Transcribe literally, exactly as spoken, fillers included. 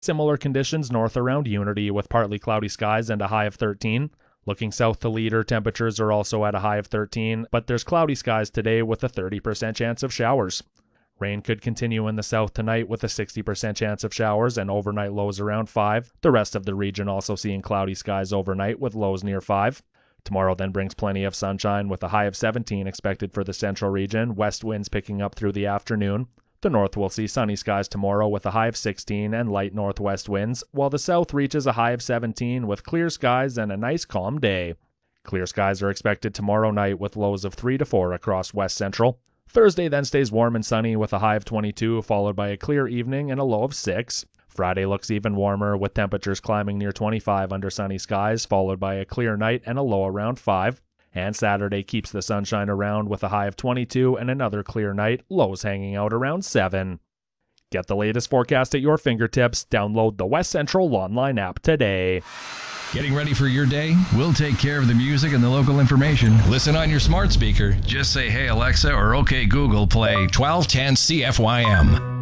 Similar conditions north around Unity with partly cloudy skies and a high of thirteen. Looking south to Leader, temperatures are also at a high of thirteen, but there's cloudy skies today with a thirty percent chance of showers. Rain could continue in the south tonight with a sixty percent chance of showers and overnight lows around five. The rest of the region also seeing cloudy skies overnight with lows near five. Tomorrow then brings plenty of sunshine with a high of seventeen expected for the central region, west winds picking up through the afternoon. The north will see sunny skies tomorrow with a high of sixteen and light northwest winds, while the south reaches a high of seventeen with clear skies and a nice calm day. Clear skies are expected tomorrow night with lows of three to four across west central. Thursday then stays warm and sunny with a high of twenty-two, followed by a clear evening and a low of six. Friday looks even warmer with temperatures climbing near twenty-five under sunny skies, followed by a clear night and a low around five. And Saturday keeps the sunshine around with a high of twenty-two and another clear night, lows hanging out around seven. Get the latest forecast at your fingertips. Download the West Central online app today. Getting ready for your day? We'll take care of the music and the local information. Listen on your smart speaker. Just say, "Hey Alexa," or "Okay Google, play twelve ten C F Y M."